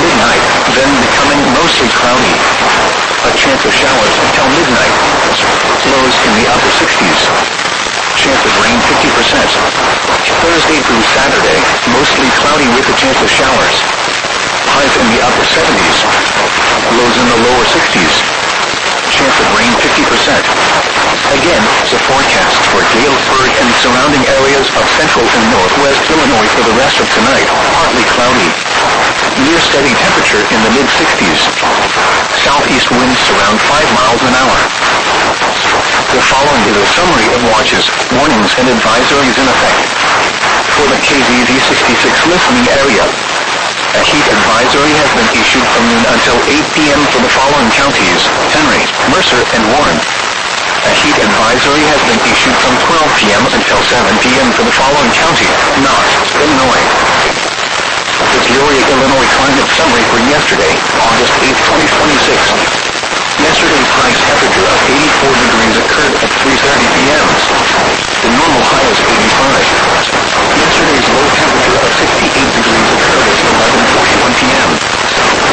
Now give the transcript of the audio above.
midnight, then becoming mostly cloudy. A chance of showers until midnight. Lows in the upper 60s. Chance of rain 50%. Thursday through Saturday, mostly cloudy with a chance of showers. Highs in the upper 70s. Lows in the lower 60s. Chance of rain 50%. Again, the forecast for Galesburg and surrounding areas of central and northwest Illinois for the rest of tonight, partly cloudy. Near steady temperature in the mid-60s. Southeast winds around 5 miles an hour. The following is a summary of watches, warnings and advisories in effect. For the KZZ 66 listening area, a heat advisory has been issued from noon until 8 p.m. for the following counties: Henry, Mercer, and Warren. A heat advisory has been issued from 12 p.m. until 7 p.m. for the following county: Knox, Illinois. The Peoria, Illinois climate summary for yesterday, August 8, 2026. Yesterday's high temperature of 84 degrees occurred at 3:30 p.m. The normal high is 85. Yesterday's low temperature of 68 degrees occurred at 11:41 p.m.